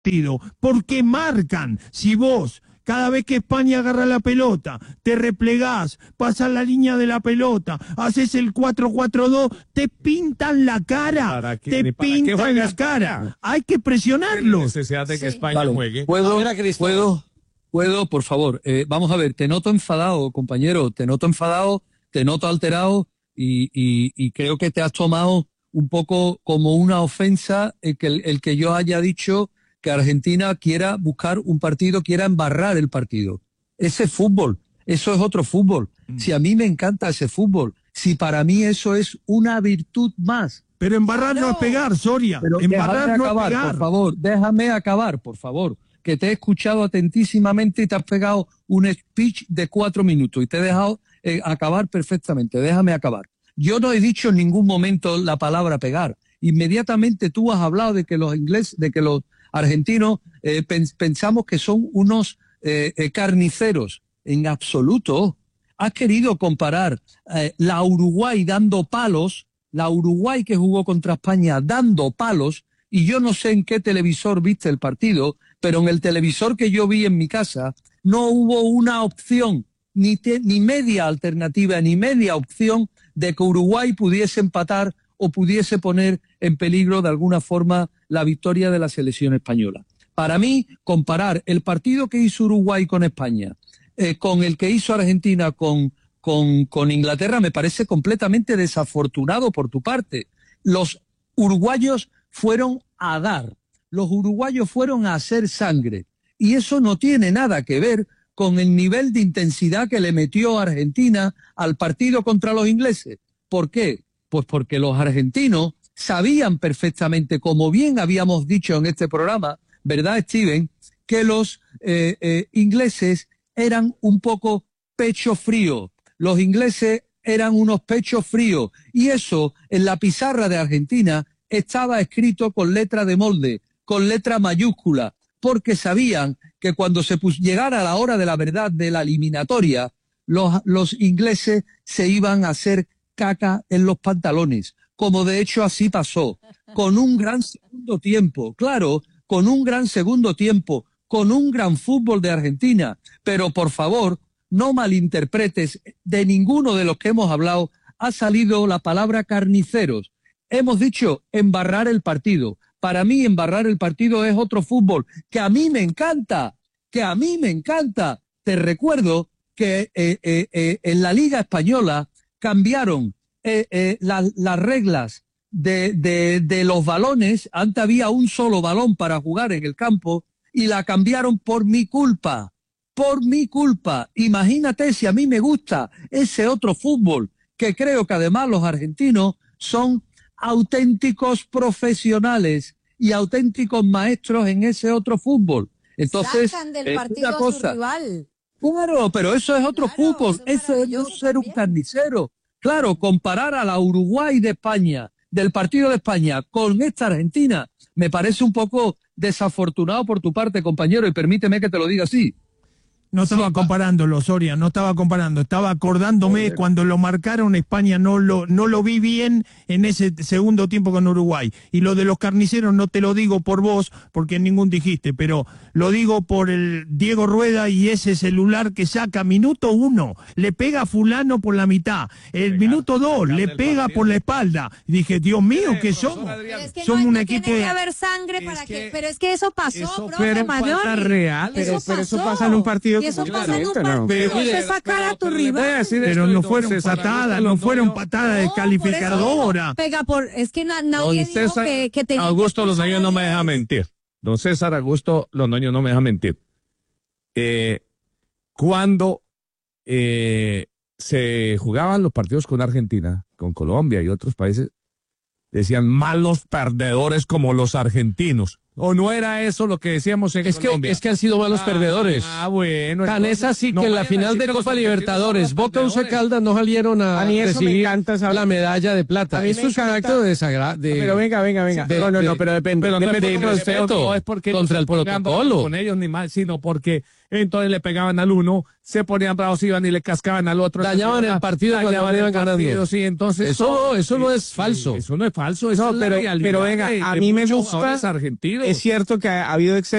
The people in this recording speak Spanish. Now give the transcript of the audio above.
partido, porque marcan. Si vos, cada vez que España agarra la pelota, te replegás, pasas la línea de la pelota, haces el 4-4-2, te pintan la cara, te pintan la cara. Hay que presionarlos. Necesidad de que España juegue. ¿Puedo, por favor? Vamos a ver, te noto enfadado, compañero, te noto enfadado, te noto alterado y creo que te has tomado un poco como una ofensa el que yo haya dicho que Argentina quiera buscar un partido, quiera embarrar el partido. Ese es fútbol, eso es otro fútbol. Si a mí me encanta ese fútbol, si para mí eso es una virtud más. Pero embarrar no es pegar, Soria. Pero embarrar no es pegar. Por favor, déjame acabar, por favor, que te he escuchado atentísimamente y te has pegado un speech de 4 minutos y te he dejado acabar perfectamente. Déjame acabar. Yo no he dicho en ningún momento la palabra pegar. Inmediatamente tú has hablado de que los ingleses, de que los argentinos pensamos que son unos carniceros. En absoluto. Has querido comparar la Uruguay dando palos, la Uruguay que jugó contra España dando palos, y yo no sé en qué televisor viste el partido, pero en el televisor que yo vi en mi casa no hubo una opción, ni media alternativa, ni media opción de que Uruguay pudiese empatar o pudiese poner en peligro de alguna forma la victoria de la selección española. Para mí, comparar el partido que hizo Uruguay con España con el que hizo Argentina con Inglaterra me parece completamente desafortunado por tu parte. Los uruguayos fueron a dar, los uruguayos fueron a hacer sangre, y eso no tiene nada que ver con el nivel de intensidad que le metió Argentina al partido contra los ingleses. ¿Por qué? Pues porque los argentinos sabían perfectamente, como bien habíamos dicho en este programa, ¿verdad, Steven?, que los ingleses eran un poco pecho frío. Los ingleses eran unos pechos fríos, y eso en la pizarra de Argentina estaba escrito con letra de molde, con letra mayúscula, porque sabían que cuando se llegara la hora de la verdad de la eliminatoria, los ingleses se iban a hacer caca en los pantalones, como de hecho así pasó, con un gran segundo tiempo, claro, con un gran segundo tiempo, con un gran fútbol de Argentina. Pero por favor, no malinterpretes, de ninguno de los que hemos hablado ha salido la palabra carniceros. Hemos dicho embarrar el partido. Para mí embarrar el partido es otro fútbol que a mí me encanta, que a mí me encanta. Te recuerdo que en la Liga Española cambiaron las reglas de los balones. Antes había un solo balón para jugar en el campo y la cambiaron por mi culpa. Por mi culpa. Imagínate si a mí me gusta ese otro fútbol, que creo que además los argentinos son auténticos profesionales y auténticos maestros en ese otro fútbol. Entonces, sacan del partido a su rival. Claro, pero eso es otro fútbol. Eso es no ser un carnicero. Claro, comparar a la Uruguay de España, del partido de España, con esta Argentina, me parece un poco desafortunado por tu parte, compañero, y permíteme que te lo diga así. No estaba comparándolo, Soria, no estaba comparando, estaba acordándome cuando lo marcaron España, no lo vi bien en ese segundo tiempo con Uruguay. Y lo de los carniceros no te lo digo por vos, porque ningún dijiste, pero lo digo por el Diego Rueda y ese celular que saca minuto 1, le pega a fulano por la mitad, el minuto 2, le pega por la espalda. Y dije, Dios mío, ¿qué somos? Somos un equipo... Tiene que haber sangre para que... Pero es que eso pasó, profe Magnoni. Real, pero eso pasa en un partido. Y eso pasa en un partido, se sacar a tu rival. Pero no fueron patadas, no fueron patadas descalificadoras. Pega por, es que nadie dijo que tenía... Augusto Londoño no me deja mentir. Don César Augusto Londoño no me deja mentir. Cuando se jugaban los partidos con Argentina, con Colombia y otros países, decían malos perdedores como los argentinos. ¿O no era eso lo que decíamos en Colombia? Es que han sido malos perdedores. Bueno. Tan es así que en la final de Copa Libertadores, Boca Once Caldas no salieron a recibir la medalla de plata. Eso es carácter de desagradable. Pero venga. No, pero depende. Pero de respeto. No es porque contra el protocolo. Con ellos ni mal, sino porque entonces le pegaban al uno, se ponían bravos, iban y le cascaban al otro. Dañaban el partido cuando iban ganando. Sí, entonces eso no es falso. Eso no es falso, eso es la realidad. Pero venga, a mí me gusta, argentinos. es cierto que ha habido exceso